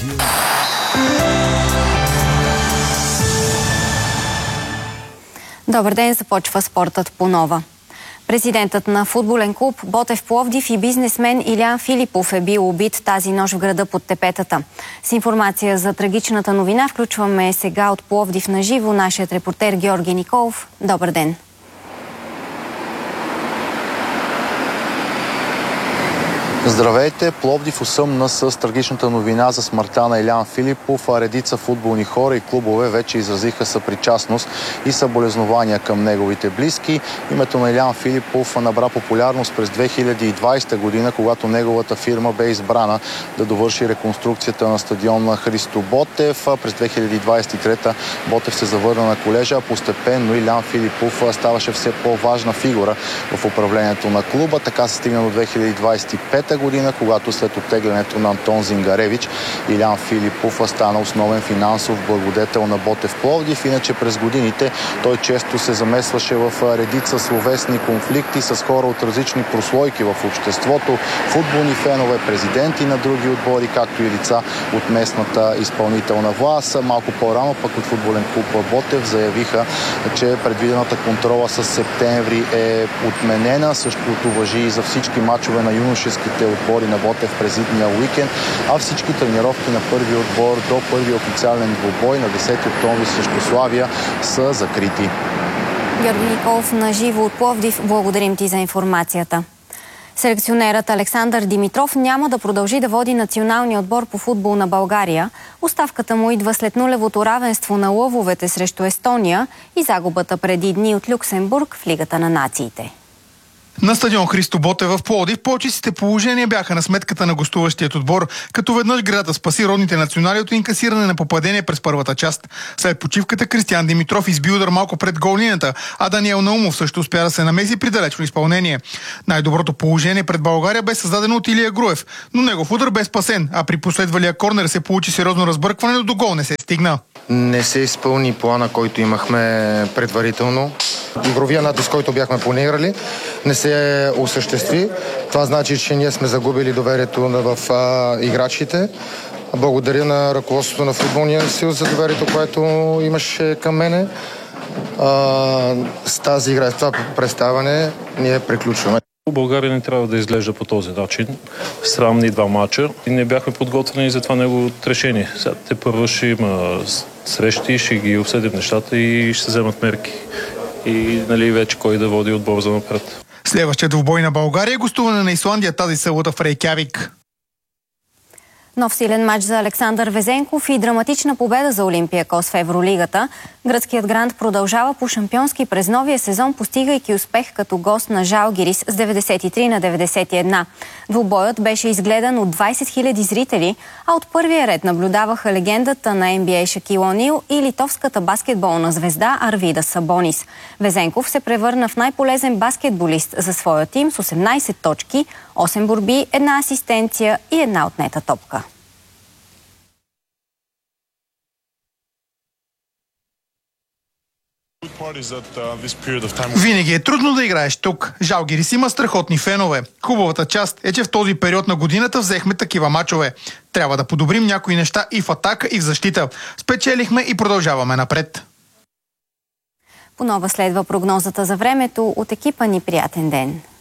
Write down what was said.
Добър ден, започва спортът по нова. Президентът на футболен клуб Ботев Пловдив и бизнесмен Илян Филипов е бил убит тази нощ в града под Тепетата. С информация за трагичната новина включваме сега от Пловдив на живо нашият репортер Георги Николов. Добър ден! Здравейте! Пловдив осъмна с трагичната новина за смъртта на Илян Филипов, а редица футболни хора и клубове вече изразиха съпричастност и съболезнования към неговите близки. Името на Илян Филипов набра популярност през 2020 година, когато неговата фирма бе избрана да довърши реконструкцията на стадион Христо Ботев. През 2023 Ботев се завърна на колежа, а постепенно Илян Филипов ставаше все по-важна фигура в управлението на клуба. Така се стигна до 2025 година, когато след оттеглянето на Антон Зингаревич, Илян Филипов стана основен финансов благодетел на Ботев Пловдив. Иначе през годините той често се замесваше в редица словесни конфликти с хора от различни прослойки в обществото, футболни фенове, президенти на други отбори, както и лица от местната изпълнителна власт. Малко по-рано пък от футболен клуб Ботев заявиха, че предвидената контрола с септември е отменена. Същото важи и за всички мачове на юношеските отбори на Ботев през идния уикенд, а всички тренировки на първи отбор до първи официален двубой на 10 октомври срещу Славия са закрити. Георги Николов на живо от Пловдив, благодарим ти за информацията. Селекционерът Александър Димитров няма да продължи да води националния отбор по футбол на България. Оставката му идва след нулевото равенство на лъвовете срещу Естония и загубата преди дни от Люксембург в Лигата на нациите. На стадион Христо Ботев в Пловдив по-чистите положения бяха на сметката на гостуващият отбор, като веднъж градът спаси родните национали от инкасиране на попадение през първата част. След почивката Кристиан Димитров изби удар малко пред голлинията, а Даниел Наумов също успя да се намеси при далечно изпълнение. Най-доброто положение пред България бе създадено от Илия Груев, но негов удар бе спасен, а при последвалия корнер се получи сериозно разбъркване, но до гол не се стигна. Не се изпълни плана, който имахме предварително. Игровия натиск, който бяхме планирали, не се осъществи. Това значи, че ние сме загубили доверието в играчите. Благодаря на ръководството на футболния съюз за доверието, което имаше към мене. С тази игра, с това представяне, ние приключваме. България не трябва да изглежда по този начин. Срамни два мача и не бяхме подготвени за това негово решение. Сега те първо ще има срещи, ще ги обсъдим нещата и ще вземат мерки. И вече кой да води отбор за напред. Следващият двубой на България е гостуване на Исландия тази събота в Рейкявик. Нов силен матч за Александър Везенков и драматична победа за Олимпиакос в Евролигата. Гръцкият грант продължава по шампионски през новия сезон, постигайки успех като гост на Жалгирис с 93-91. Двубоят беше изгледан от 20 000 зрители, а от първия ред наблюдаваха легендата на NBA Шакил Онил и литовската баскетболна звезда Арвидас Сабонис. Везенков се превърна в най-полезен баскетболист за своя тим с 18 точки, 8 борби, 1 асистенция и 1 отнета топка. Винаги е трудно да играеш тук. Жалгирис има страхотни фенове. Хубавата част е, че в този период на годината взехме такива мачове. Трябва да подобрим някои неща и в атака, и в защита. Спечелихме и продължаваме напред. По нова следва прогнозата за времето от екипа ни. Приятен ден!